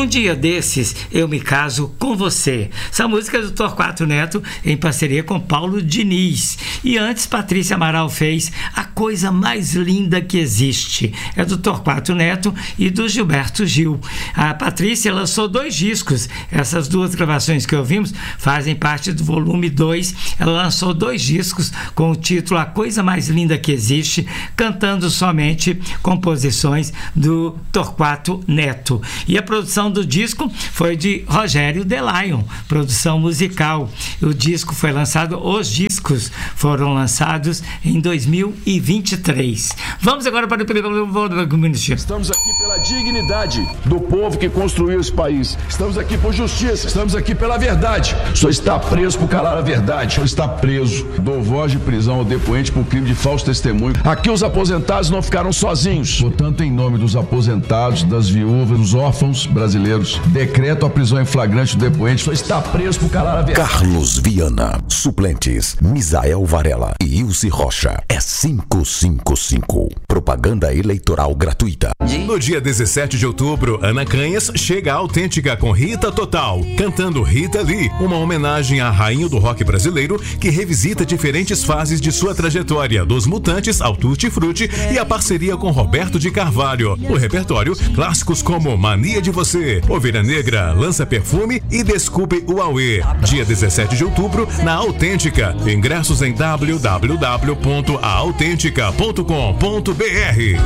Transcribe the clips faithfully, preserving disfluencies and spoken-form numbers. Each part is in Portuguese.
Um dia desses eu me caso com você. Essa música é do Torquato Neto em parceria com Paulo Diniz. E antes Patrícia Amaral fez A Coisa Mais Linda Que Existe. É do Torquato Neto e do Gilberto Gil. A Patrícia lançou dois discos. Essas duas gravações que ouvimos fazem parte do volume dois. Ela lançou dois discos com o título A Coisa Mais Linda Que Existe, cantando somente composições do Torquato Neto. E a produção do disco foi de Rogério Delion, produção musical. O disco foi lançado, os discos foram lançados em dois mil e vinte e três. Vamos agora para o primeiro minutinho. Estamos aqui pela dignidade do povo que construiu esse país. Estamos aqui por justiça, estamos aqui pela verdade. O senhor está preso por calar a verdade. O senhor está preso. Dou voz de prisão ao depoente por crime de falso testemunho. Aqui os aposentados não ficaram sozinhos. Portanto, em nome dos aposentados, das viúvas, dos órfãos brasileiros, decreto a prisão em flagrante do depoente. O senhor está preso por calar a verdade. Carlos Viana, suplentes, Misael Varela e Ilse Rocha. É quinhentos e cinquenta e cinco. Propaganda eleitoral gratuita. No dia dezessete de outubro, Ana Canhas chega à Autêntica com Rita Total, cantando Rita Lee, uma homenagem à rainha do rock brasileiro que revisita diferentes fases de sua trajetória, dos Mutantes ao Tutti Frutti e a parceria com Roberto de Carvalho. No repertório, clássicos como Mania de Você, Ovelha Negra, Lança Perfume e Desculpe o Auê. Dia dezessete de outubro, na Autêntica. Ingressos em w w w ponto a autêntica ponto com ponto b r.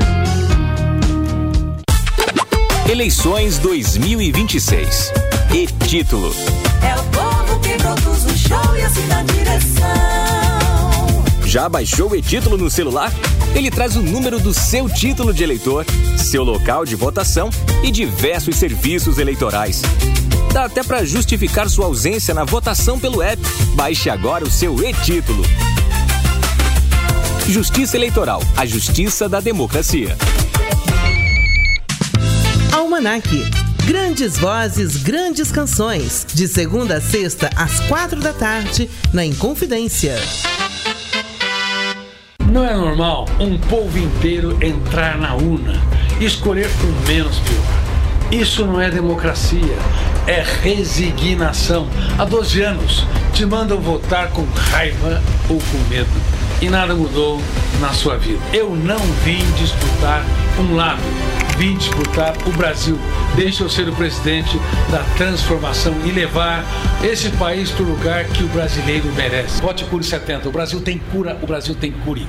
Eleições dois mil e vinte e seis. E título: é o povo que produz o show e assim dá direção. Já baixou o e-título no celular? Ele traz o número do seu título de eleitor, seu local de votação e diversos serviços eleitorais. Dá até para justificar sua ausência na votação pelo app. Baixe agora o seu e-título. Justiça Eleitoral, a justiça da democracia. Almanac. Grandes vozes, grandes canções. De segunda a sexta, às quatro da tarde, na Inconfidência. Não é normal um povo inteiro entrar na urna e escolher o menos pior. Isso não é democracia, é resignação. Há doze anos te mandam votar com raiva ou com medo e nada mudou na sua vida. Eu não vim disputar um lado, vim disputar o Brasil. Deixa eu ser o presidente da transformação e levar esse país para o lugar que o brasileiro merece. Vote Cure setenta. O Brasil tem cura, o Brasil tem cure.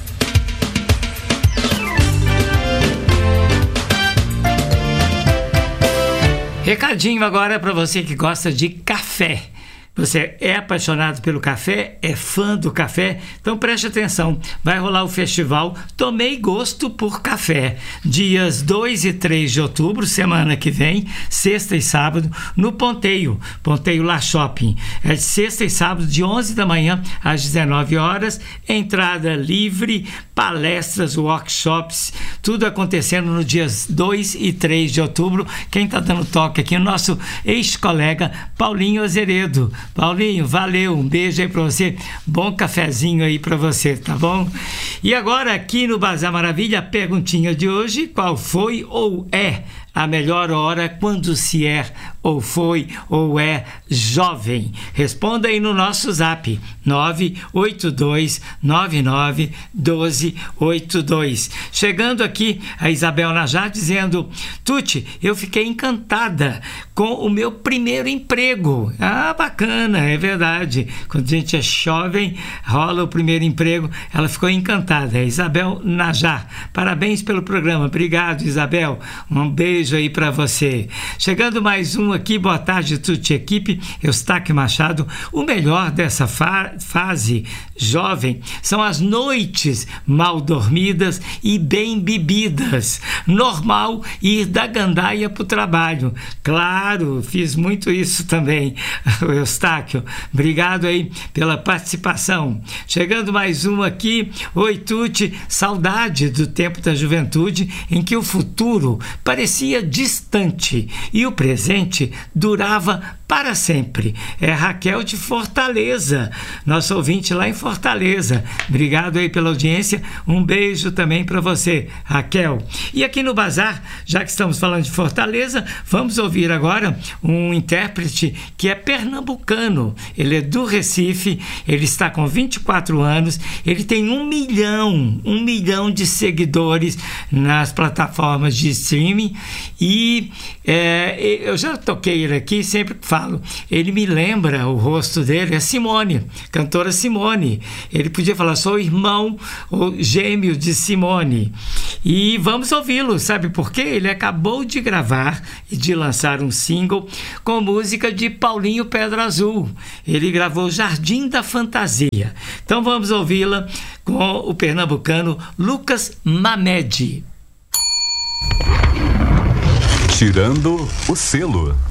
Recadinho agora para você que gosta de café. Você é apaixonado pelo café, é fã do café, então preste atenção, vai rolar o festival Tomei Gosto por Café, dias dois e três de outubro, semana que vem, sexta e sábado, no Ponteio, Ponteio La Shopping. É de sexta e sábado, de onze da manhã às dezenove horas, entrada livre, palestras, workshops, tudo acontecendo no dias dois e três de outubro. Quem está dando toque aqui é o nosso ex-colega Paulinho Azeredo. Paulinho, valeu, um beijo aí pra você, bom cafezinho aí pra você, tá bom? E agora aqui no Bazar Maravilha, a perguntinha de hoje: qual foi ou é a melhor hora quando se é ou foi ou é jovem? Responda aí no nosso zap nove oito dois nove nove um dois oito dois. Chegando aqui a Isabel Najar dizendo: Tuti, eu fiquei encantada com o meu primeiro emprego. Ah, bacana, é verdade, quando a gente é jovem rola o primeiro emprego. Ela ficou encantada. É Isabel Najar, parabéns pelo programa. Obrigado, Isabel, um beijo aí para você. Chegando mais um aqui, boa tarde, Tuti equipe, Eustáquio Machado. O melhor dessa fa- fase jovem são as noites mal dormidas e bem bebidas. Normal ir da gandaia para o trabalho. Claro, fiz muito isso também, Eustáquio. Obrigado aí pela participação. Chegando mais um aqui. Oi, Tuti, saudade do tempo da juventude em que o futuro parecia distante e o presente durava para sempre. É Raquel de Fortaleza, nosso ouvinte lá em Fortaleza. Obrigado aí pela audiência. Um beijo também para você, Raquel. E aqui no Bazar, já que estamos falando de Fortaleza, vamos ouvir agora um intérprete que é pernambucano. Ele é do Recife, ele está com vinte e quatro anos, ele tem um milhão, um milhão de seguidores nas plataformas de streaming e é, eu já toquei ele aqui, sempre falo, ele me lembra, o rosto dele é Simone, cantora Simone. Ele podia falar, sou irmão ou gêmeo de Simone. E vamos ouvi-lo, sabe por quê? Ele acabou de gravar e de lançar um single com música de Paulinho Pedra Azul. Ele gravou Jardim da Fantasia. Então vamos ouvi-la com o pernambucano Lucas Mamede. Tirando o selo.